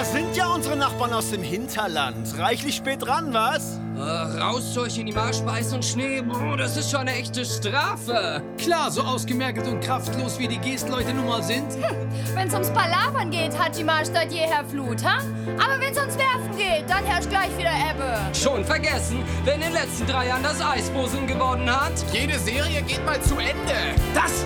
sind ja unsere Nachbarn aus dem Hinterland. Reichlich spät dran, was? Raus zu euch in die Marschbeiß und Schnee, das ist schon eine echte Strafe. Klar, so ausgemergelt und kraftlos wie die Geestleute nun mal sind. Wenn's ums Palavern geht, hat die Marsch seit jeher Flut, ha? Aber wenn's ums Werfen geht, dann herrscht gleich wieder Ebbe. Schon vergessen, wer in den letzten 3 Jahren das Eisbosen gewonnen hat? Jede Serie geht mal zu Ende. Das